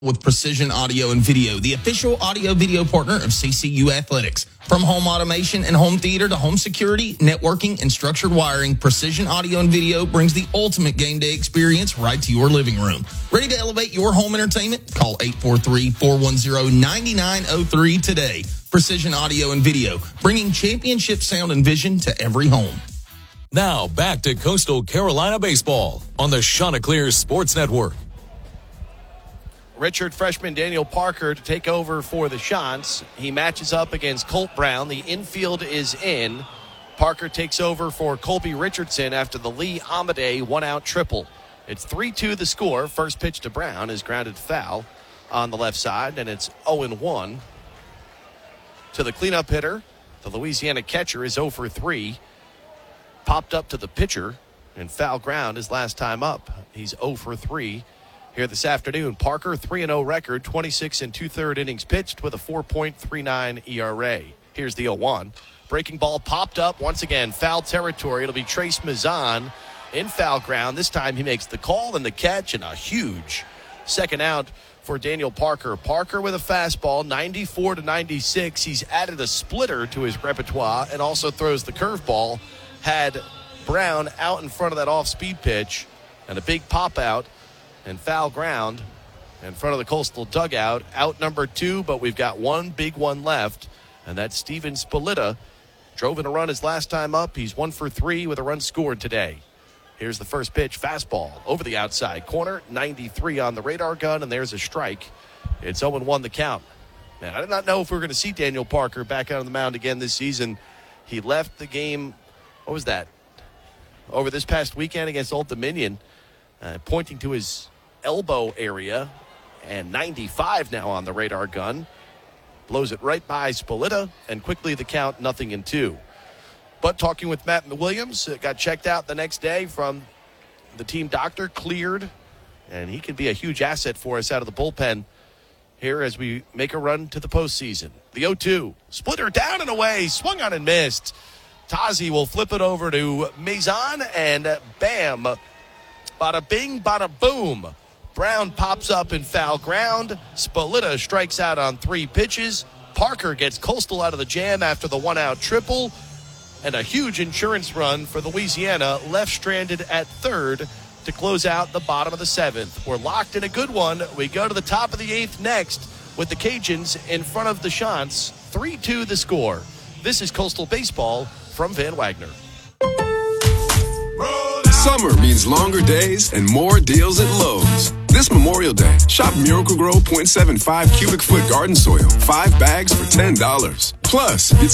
with Precision Audio and Video, the official audio-video partner of CCU Athletics. From home automation and home theater to home security, networking, and structured wiring, Precision Audio and Video brings the ultimate game day experience right to your living room. Ready to elevate your home entertainment? Call 843-410-9903 today. Precision Audio and Video, bringing championship sound and vision to every home. Now, back to Coastal Carolina baseball on the Chanticleer Sports Network. Richard freshman Daniel Parker to take over for the Chants. He matches up against Colt Brown. The infield is in. Parker takes over for Colby Richardson after the Lee Amade one-out triple. It's 3-2 the score. First pitch to Brown is grounded foul on the left side, and it's 0-1 to the cleanup hitter. The Louisiana catcher is 0 for 3. Popped up to the pitcher, and foul ground his last time up. He's 0 for 3. Here this afternoon, Parker, 3-0 record, 26 and 2/3 innings pitched with a 4.39 ERA. Here's the 0-1. Breaking ball popped up once again, foul territory. It'll be Trace Mazan in foul ground. This time he makes the call and the catch, and a huge second out for Daniel Parker. Parker with a fastball, 94-96. He's added a splitter to his repertoire and also throws the curveball. Had Brown out in front of that off-speed pitch, and a big pop out. And foul ground in front of the Coastal dugout. Out number 2, but we've got one big one left, and that's Steven Spolita. Drove in a run his last time up. He's 1 for 3 with a run scored today. Here's the first pitch, fastball over the outside corner, 93 on the radar gun, and there's a strike. It's 0-1 the count. Man, I did not know if we were going to see Daniel Parker back out on the mound again this season. He left the game, what was that, over this past weekend against Old Dominion, pointing to his elbow area, and 95 now on the radar gun. Blows it right by Spolita, and quickly the count 0-2. But talking with Matt Williams, got checked out the next day from the team doctor, cleared, and he can be a huge asset for us out of the bullpen here as we make a run to the postseason. The 0-2, splitter down and away, swung on and missed. Tazi will flip it over to Mazan, and bam, bada bing, bada boom. Brown pops up in foul ground. Spolita strikes out on 3 pitches. Parker gets Coastal out of the jam after the one-out triple. And a huge insurance run for Louisiana, left stranded at third to close out the bottom of the 7th. We're locked in a good one. We go to the top of the 8th next with the Cajuns in front of the Chants. 3-2 the score. This is Coastal Baseball from Van Wagner. Summer means longer days and more deals at Lowe's. This Memorial Day, shop Miracle-Gro 0.75 cubic foot garden soil, 5 bags for $10. Plus, get